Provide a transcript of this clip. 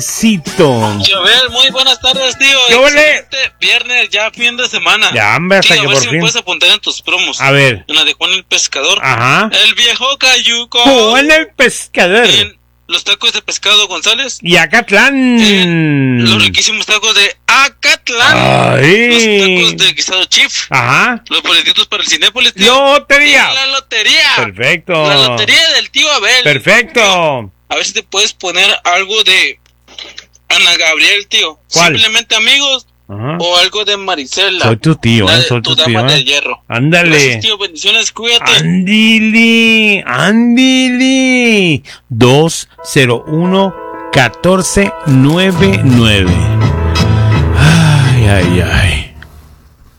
Jovel, muy buenas tardes, tío. ¿Qué ole? Excelente viernes, ya fin de semana. Ya, hombre, hasta tío, que a ver por si fin. me puedes apuntar en tus promos. A ver. En la de Juan el Pescador. Ajá. El viejo Cayuco. Juan el Pescador. En los tacos de pescado González. Y Acatlán. En los riquísimos tacos de Acatlán. Ay. Los tacos de guisado Chief. Ajá. Los boletitos para el Cinépolis, tío. Lotería. Y la lotería. Perfecto. La lotería del tío Abel. Perfecto. A ver si te puedes poner algo de Ana Gabriel, tío. ¿Cuál? Simplemente amigos. Ajá. O algo de Marisela. Soy tu tío, La de soy tu tu dama tío. de hierro. Ándale. Gracias, tío. Bendiciones, cuídate. Andili. 201-1499. Ay.